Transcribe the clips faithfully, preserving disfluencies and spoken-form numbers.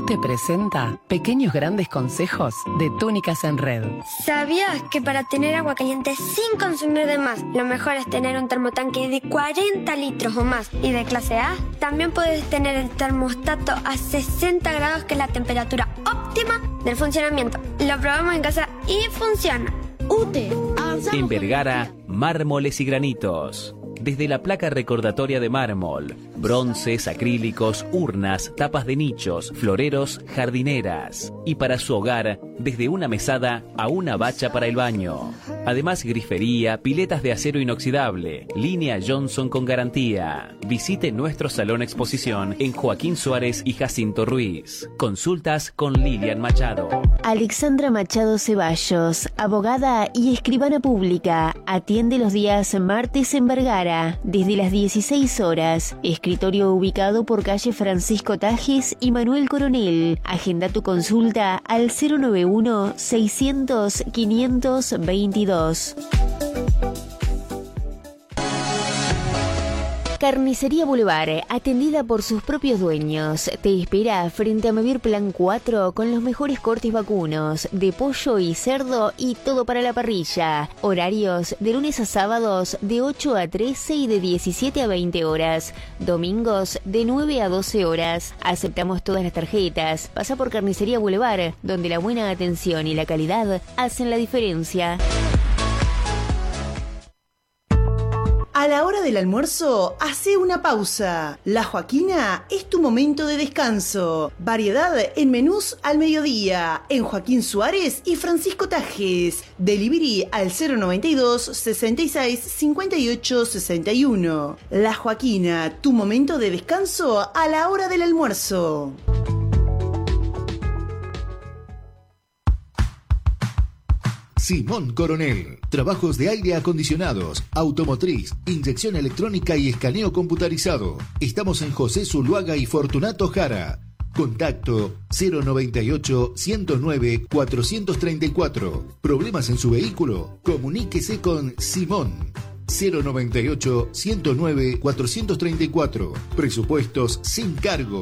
UTE presenta Pequeños Grandes Consejos de Túnicas en Red. ¿Sabías que para tener agua caliente sin consumir de más, lo mejor es tener un termotanque de cuarenta litros o más y de clase A? También puedes tener el termostato a sesenta grados, que es la temperatura óptima del funcionamiento. Lo probamos en casa y funciona. UTE. En Vergara, mármoles y granitos. Desde la placa recordatoria de mármol, bronces, acrílicos, urnas, tapas de nichos, floreros, jardineras. Y para su hogar, desde una mesada a una bacha para el baño. Además, grifería, piletas de acero inoxidable, línea Johnson con garantía. Visite nuestro salón exposición en Joaquín Suárez y Jacinto Ruiz. Consultas con Lilian Machado. Alexandra Machado Ceballos, abogada y escribana pública, atiende los días martes en Vergara, desde las dieciséis horas. Escritorio ubicado por calle Francisco Tajes y Manuel Coronel. Agenda tu consulta al cero nueve uno, seiscientos, quinientos veintidós. Carnicería Boulevard, atendida por sus propios dueños, te espera frente a Mevir Plan cuatro con los mejores cortes vacunos, de pollo y cerdo y todo para la parrilla. Horarios de lunes a sábados de ocho a trece y de diecisiete a veinte horas. Domingos de nueve a doce horas. Aceptamos todas las tarjetas. Pasa por Carnicería Boulevard, donde la buena atención y la calidad hacen la diferencia. A la hora del almuerzo, hace una pausa. La Joaquina es tu momento de descanso. Variedad en menús al mediodía, en Joaquín Suárez y Francisco Tajes. Delivery al cero noventa y dos, sesenta y seis, cincuenta y ocho, sesenta y uno. La Joaquina, tu momento de descanso a la hora del almuerzo. Simón Coronel. Trabajos de aire acondicionados, automotriz, inyección electrónica y escaneo computarizado. Estamos en José Zuluaga y Fortunato Jara. Contacto cero noventa y ocho, ciento nueve, cuatrocientos treinta y cuatro. ¿Problemas en su vehículo? Comuníquese con Simón. cero noventa y ocho, ciento nueve, cuatrocientos treinta y cuatro. Presupuestos sin cargo.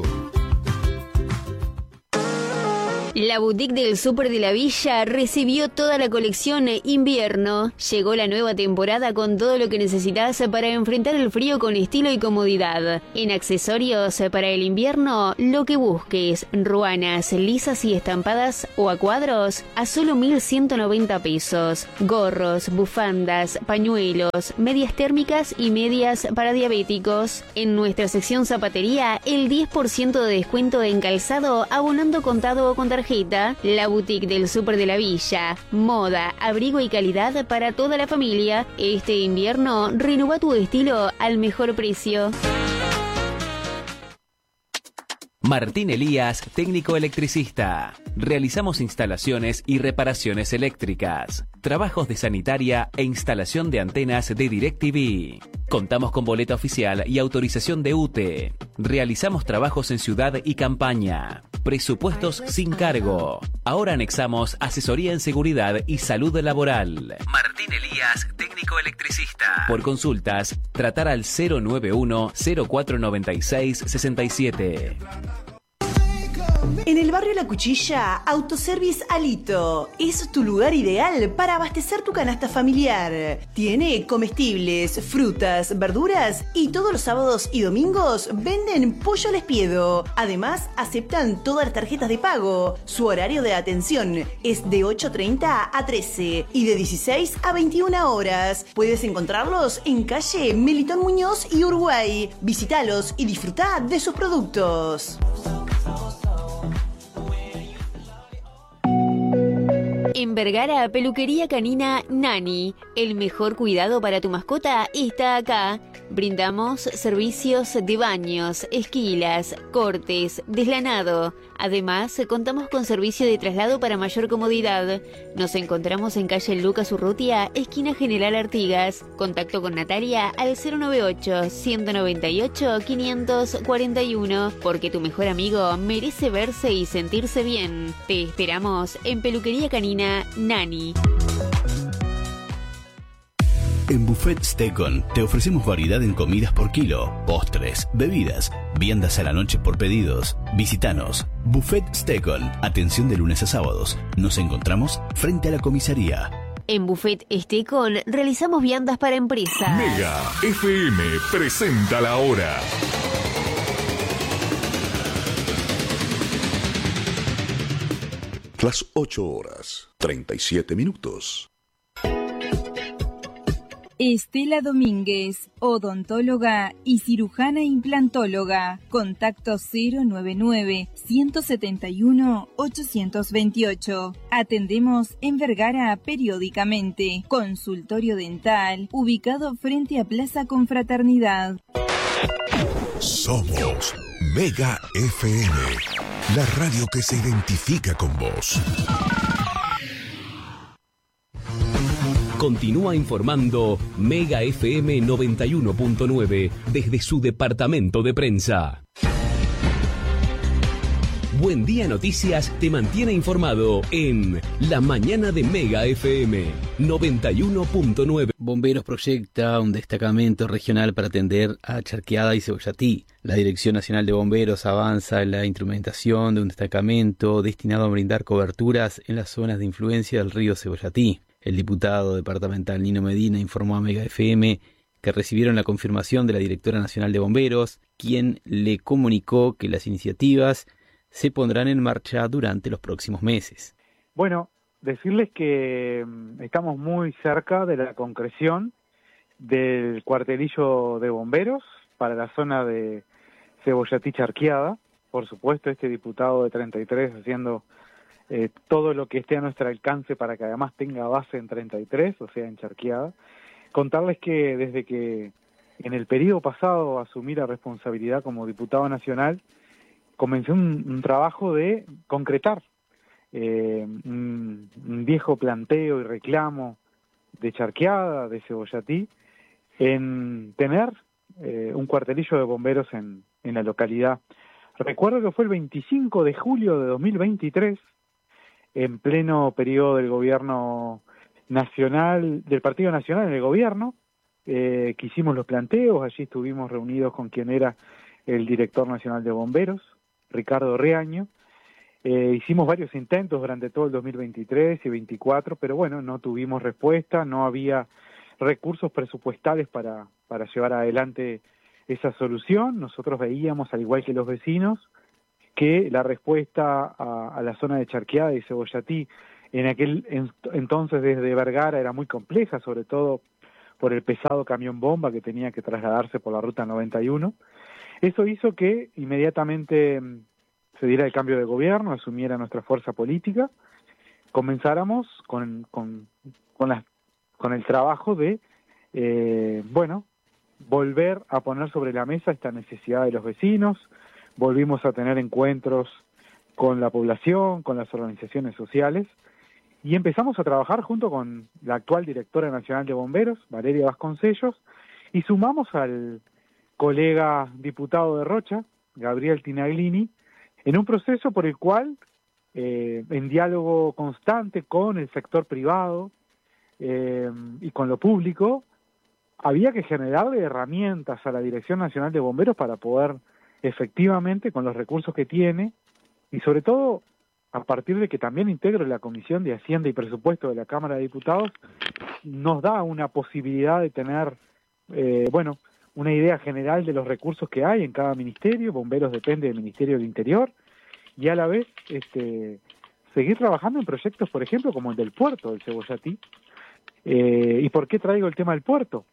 La boutique del Súper de la Villa recibió toda la colección invierno. Llegó la nueva temporada con todo lo que necesitas para enfrentar el frío con estilo y comodidad. En accesorios para el invierno, lo que busques. Ruanas lisas y estampadas o a cuadros a solo mil ciento noventa pesos. Gorros, bufandas, pañuelos, medias térmicas y medias para diabéticos. En nuestra sección zapatería, el diez por ciento de descuento en calzado abonando contado o con tarjeta. La boutique del Súper de la Villa. Moda, abrigo y calidad para toda la familia. Este invierno, renueva tu estilo al mejor precio. Martín Elías, técnico electricista. Realizamos instalaciones y reparaciones eléctricas, trabajos de sanitaria e instalación de antenas de DirecTV. Contamos con boleta oficial y autorización de UTE. Realizamos trabajos en ciudad y campaña. Presupuestos sin cargo. Ahora anexamos asesoría en seguridad y salud laboral. Martín Elías, técnico electricista. Por consultas, tratar al cero nueve uno, cero cuatro nueve seis, seis siete. En el barrio La Cuchilla, Autoservice Alito es tu lugar ideal para abastecer tu canasta familiar. Tiene comestibles, frutas, verduras y todos los sábados y domingos venden pollo al espiedo. Además, aceptan todas las tarjetas de pago. Su horario de atención es de ocho treinta a trece y de dieciséis a veintiuna horas. Puedes encontrarlos en calle Melitón Muñoz y Uruguay. Visítalos y disfruta de sus productos. En Vergara, peluquería canina Nani. El mejor cuidado para tu mascota está acá. Brindamos servicios de baños, esquilas, cortes, deslanado. Además, contamos con servicio de traslado para mayor comodidad. Nos encontramos en calle Lucas Urrutia, esquina General Artigas. Contacto con Natalia al cero noventa y ocho, ciento noventa y ocho, quinientos cuarenta y uno, porque tu mejor amigo merece verse y sentirse bien. Te esperamos en Peluquería Canina Nani. En Buffet Stekon te ofrecemos variedad en comidas por kilo, postres, bebidas, viandas a la noche por pedidos. Visítanos. Buffet Stekon. Atención de lunes a sábados. Nos encontramos frente a la comisaría. En Buffet Stekon realizamos viandas para empresas. Mega F M presenta la hora. Las ocho horas, treinta y siete minutos. Estela Domínguez, odontóloga y cirujana implantóloga. Contacto cero nueve nueve, uno siete uno, ocho dos ocho. Atendemos en Vergara periódicamente. Consultorio dental, ubicado frente a Plaza Confraternidad. Somos Mega F M, la radio que se identifica con vos. Continúa informando Mega F M noventa y uno punto nueve desde su departamento de prensa. Buen Día Noticias te mantiene informado en La Mañana de Mega F M noventa y uno punto nueve. Bomberos proyecta un destacamento regional para atender a Charqueada y Cebollatí. La Dirección Nacional de Bomberos avanza en la instrumentación de un destacamento destinado a brindar coberturas en las zonas de influencia del río Cebollatí. El diputado departamental Nino Medina informó a Mega F M que recibieron la confirmación de la Directora Nacional de Bomberos, quien le comunicó que las iniciativas se pondrán en marcha durante los próximos meses. Bueno, decirles que estamos muy cerca de la concreción del cuartelillo de bomberos para la zona de Cebollatí Charqueada. Por supuesto, este diputado de treinta y tres haciendo Eh, todo lo que esté a nuestro alcance para que además tenga base en treinta y tres, o sea, en Charqueada. Contarles que desde que en el periodo pasado asumí la responsabilidad como diputado nacional, comencé un, un trabajo de concretar eh, un, un viejo planteo y reclamo de Charqueada, de Cebollatí, en tener eh, un cuartelillo de bomberos en, en la localidad. Recuerdo que fue el veinticinco de julio de dos mil veintitrés, en pleno periodo del gobierno nacional, del Partido Nacional en el gobierno, eh, que hicimos los planteos. Allí estuvimos reunidos con quien era el director nacional de bomberos, Ricardo Reaño. Eh, hicimos varios intentos durante todo el dos mil veintitrés y veinticuatro, pero bueno, no tuvimos respuesta, no había recursos presupuestales para, para llevar adelante esa solución. Nosotros veíamos, al igual que los vecinos, que la respuesta a, a la zona de Charqueada y Cebollatí en aquel en, entonces desde Vergara era muy compleja, sobre todo por el pesado camión bomba que tenía que trasladarse por la ruta noventa y uno. Eso hizo que inmediatamente se diera el cambio de gobierno, asumiera nuestra fuerza política, comenzáramos con, con, con, las, con el trabajo de, eh, bueno, volver a poner sobre la mesa esta necesidad de los vecinos. Volvimos a tener encuentros con la población, con las organizaciones sociales, y empezamos a trabajar junto con la actual directora nacional de bomberos, Valeria Vasconcellos, y sumamos al colega diputado de Rocha, Gabriel Tinaglini, en un proceso por el cual, eh, en diálogo constante con el sector privado eh, y con lo público, había que generarle herramientas a la Dirección Nacional de Bomberos para poder efectivamente, con los recursos que tiene, y sobre todo a partir de que también integro la Comisión de Hacienda y Presupuesto de la Cámara de Diputados, nos da una posibilidad de tener, eh, bueno, una idea general de los recursos que hay en cada ministerio. Bomberos depende del Ministerio del Interior, y a la vez este, seguir trabajando en proyectos, por ejemplo, como el del puerto del Cebollatí. Eh, ¿Y por qué traigo el tema del puerto?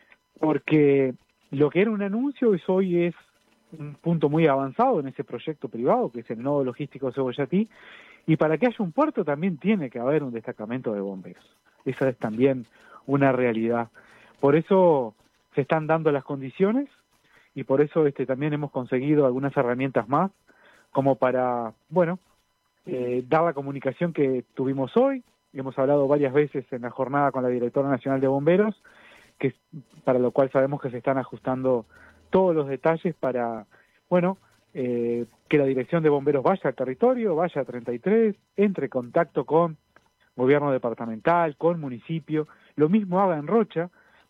Porque lo que era un anuncio es hoy es un punto muy avanzado en ese proyecto privado, que es el nodo logístico de Cebollatí, y para que haya un puerto también tiene que haber un destacamento de bomberos. Esa es también una realidad. Por eso se están dando las condiciones, y por eso este también hemos conseguido algunas herramientas más, como para, bueno, eh, dar la comunicación que tuvimos hoy. Hemos hablado varias veces en la jornada con la Directora Nacional de Bomberos, que para lo cual sabemos que se están ajustando todos los detalles para, bueno, eh, que la Dirección de Bomberos vaya al territorio, vaya a treinta y tres, entre en contacto con gobierno departamental, con municipio, lo mismo haga en Rocha,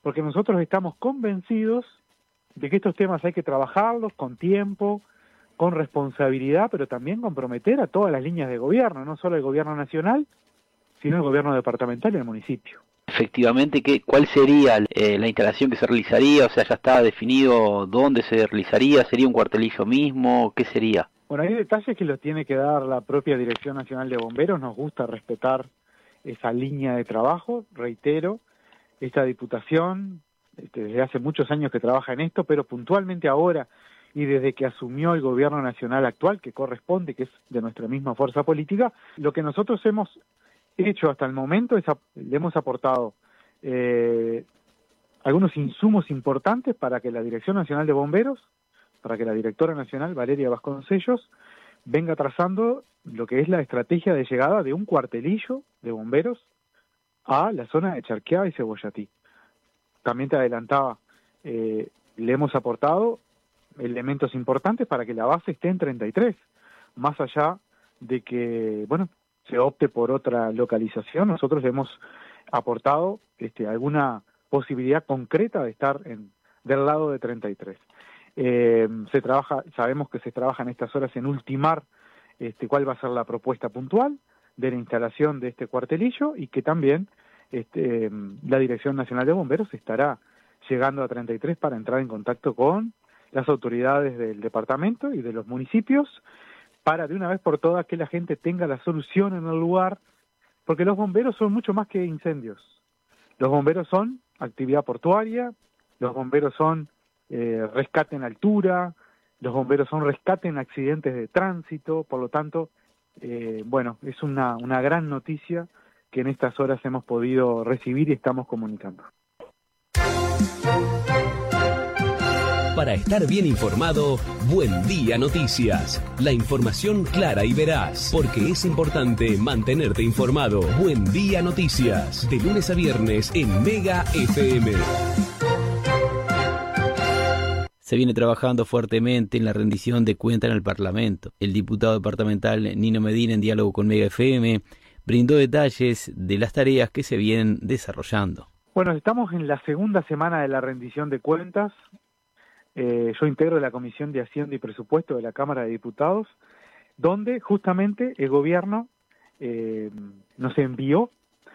porque nosotros estamos convencidos de que estos temas hay que trabajarlos con tiempo, con responsabilidad, pero también comprometer a todas las líneas de gobierno, no solo el gobierno nacional, sino el gobierno departamental y el municipio. Efectivamente, ¿qué, ¿cuál sería eh, la instalación que se realizaría? O sea, ¿ya está definido dónde se realizaría? ¿Sería un cuartelillo mismo? ¿Qué sería? Bueno, hay detalles que los tiene que dar la propia Dirección Nacional de Bomberos. Nos gusta respetar esa línea de trabajo. Reitero, esta diputación este, desde hace muchos años que trabaja en esto, pero puntualmente ahora y desde que asumió el gobierno nacional actual, que corresponde, que es de nuestra misma fuerza política, lo que nosotros hemos hecho hasta el momento es, le hemos aportado eh, algunos insumos importantes para que la Dirección Nacional de Bomberos, para que la directora nacional, Valeria Vasconcellos, venga trazando lo que es la estrategia de llegada de un cuartelillo de bomberos a la zona de Charqueada y Cebollatí. También te adelantaba, eh, le hemos aportado elementos importantes para que la base esté en treinta y tres, más allá de que, bueno, se opte por otra localización. Nosotros le hemos aportado este, alguna posibilidad concreta de estar en, del lado de treinta y tres. Eh, se trabaja, sabemos que se trabaja en estas horas en ultimar este, cuál va a ser la propuesta puntual de la instalación de este cuartelillo, y que también este, la Dirección Nacional de Bomberos estará llegando a treinta y tres para entrar en contacto con las autoridades del departamento y de los municipios, para de una vez por todas que la gente tenga la solución en el lugar, porque los bomberos son mucho más que incendios. Los bomberos son actividad portuaria, los bomberos son eh, rescate en altura, los bomberos son rescate en accidentes de tránsito. Por lo tanto, eh, bueno, es una, una gran noticia que en estas horas hemos podido recibir y estamos comunicando. Para estar bien informado, Buen Día Noticias. La información clara y veraz, porque es importante mantenerte informado. Buen Día Noticias, de lunes a viernes en Mega F M. Se viene trabajando fuertemente en la rendición de cuentas en el Parlamento. El diputado departamental Nino Medina, en diálogo con Mega F M, brindó detalles de las tareas que se vienen desarrollando. Bueno, estamos en la segunda semana de la rendición de cuentas. Eh, yo integro la Comisión de Hacienda y Presupuesto de la Cámara de Diputados, donde justamente el gobierno eh, nos envió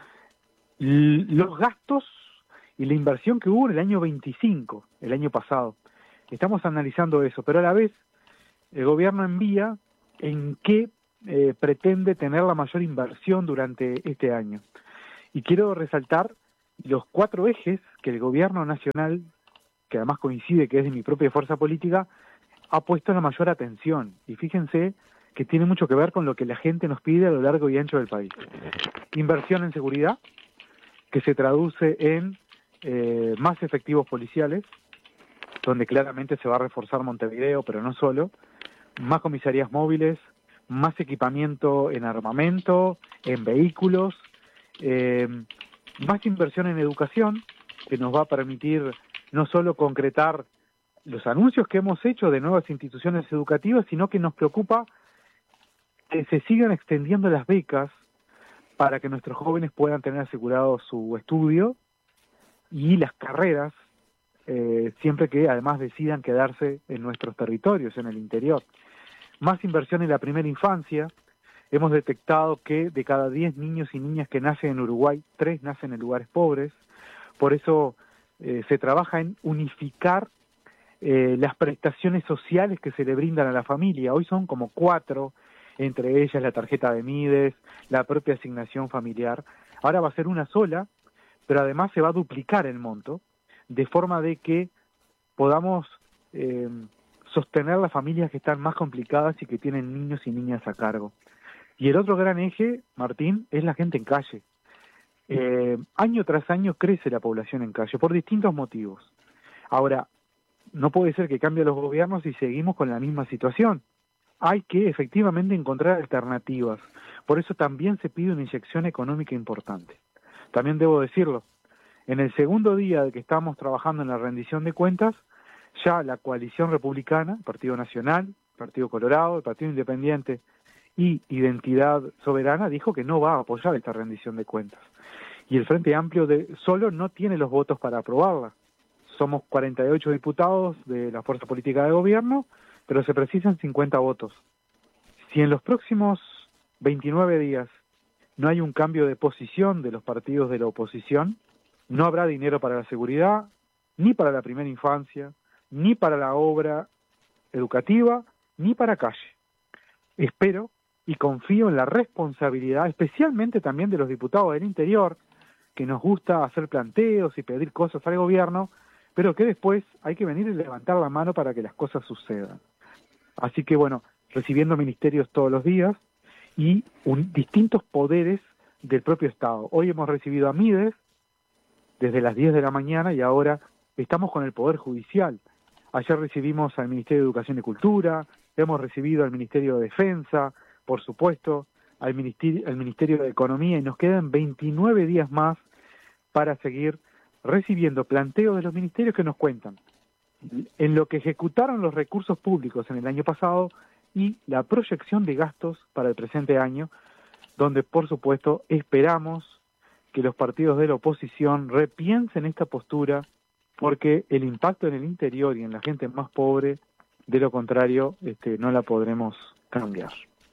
l- los gastos y la inversión que hubo en el año veinticinco, el año pasado. Estamos analizando eso, pero a la vez el gobierno envía en qué eh, pretende tener la mayor inversión durante este año. Y quiero resaltar los cuatro ejes que el gobierno nacional, que además coincide que es de mi propia fuerza política, ha puesto la mayor atención. Y fíjense que tiene mucho que ver con lo que la gente nos pide a lo largo y ancho del país. Inversión en seguridad, que se traduce en eh, más efectivos policiales, donde claramente se va a reforzar Montevideo, pero no solo, más comisarías móviles, más equipamiento en armamento, en vehículos, eh, más inversión en educación, que nos va a permitir no solo concretar los anuncios que hemos hecho de nuevas instituciones educativas, sino que nos preocupa que se sigan extendiendo las becas para que nuestros jóvenes puedan tener asegurado su estudio y las carreras, eh, siempre que además decidan quedarse en nuestros territorios, en el interior. Más inversión en la primera infancia. Hemos detectado que de cada diez niños y niñas que nacen en Uruguay, tres nacen en lugares pobres. Por eso Eh, se trabaja en unificar eh, las prestaciones sociales que se le brindan a la familia. Hoy son como cuatro, entre ellas la tarjeta de Mides, la propia asignación familiar. Ahora va a ser una sola, pero además se va a duplicar el monto, de forma de que podamos eh, sostener las familias que están más complicadas y que tienen niños y niñas a cargo. Y el otro gran eje, Martín, es la gente en calle. Eh, año tras año crece la población en calle por distintos motivos. Ahora, no puede ser que cambien los gobiernos y seguimos con la misma situación. Hay que efectivamente encontrar alternativas. Por eso también se pide una inyección económica importante. También debo decirlo, en el segundo día de que estamos trabajando en la rendición de cuentas, ya la coalición republicana, el Partido Nacional, el Partido Colorado, el Partido Independiente y Identidad Soberana dijo que no va a apoyar esta rendición de cuentas. y el Frente Amplio de, solo no tiene los votos para aprobarla. Somos cuarenta y ocho diputados de la fuerza política de gobierno, pero se precisan cincuenta votos. Si en los próximos veintinueve días no hay un cambio de posición de los partidos de la oposición, no habrá dinero para la seguridad, ni para la primera infancia, ni para la obra educativa, ni para calle. Espero y confío en la responsabilidad, especialmente también de los diputados del interior, que nos gusta hacer planteos y pedir cosas al gobierno, pero que después hay que venir y levantar la mano para que las cosas sucedan. Así que bueno, recibiendo ministerios todos los días y un, distintos poderes del propio Estado. Hoy hemos recibido a Mides desde las diez de la mañana y ahora estamos con el Poder Judicial. Ayer recibimos al Ministerio de Educación y Cultura, hemos recibido al Ministerio de Defensa, por supuesto, al Ministerio, al Ministerio de Economía, y nos quedan veintinueve días más para seguir recibiendo planteos de los ministerios que nos cuentan en lo que ejecutaron los recursos públicos en el año pasado y la proyección de gastos para el presente año, donde por supuesto esperamos que los partidos de la oposición repiensen esta postura, porque el impacto en el interior y en la gente más pobre, de lo contrario, este, no la podremos cambiar.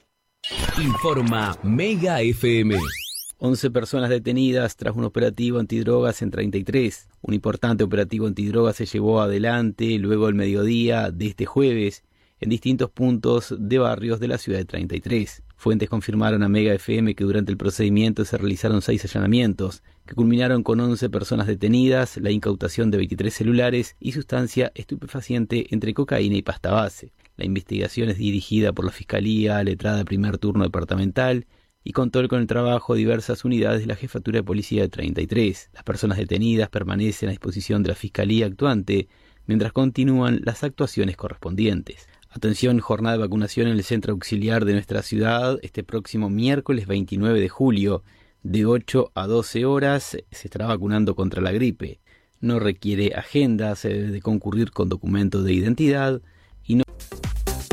Informa Mega F M. once personas detenidas tras un operativo antidrogas en treinta y tres. Un importante operativo antidrogas se llevó adelante luego del mediodía de este jueves en distintos puntos de barrios de la ciudad de treinta y tres. Fuentes confirmaron a Mega F M que durante el procedimiento se realizaron seis allanamientos, que culminaron con once personas detenidas, la incautación de veintitrés celulares y sustancia estupefaciente entre cocaína y pasta base. La investigación es dirigida por la Fiscalía Letrada Primer Turno Departamental y contó con el trabajo de diversas unidades de la Jefatura de Policía de treinta y tres. Las personas detenidas permanecen a disposición de la Fiscalía actuante mientras continúan las actuaciones correspondientes. Atención, jornada de vacunación en el Centro Auxiliar de nuestra ciudad este próximo miércoles veintinueve de julio. De ocho a doce horas se estará vacunando contra la gripe. No requiere agenda, se debe de concurrir con documento de identidad y no...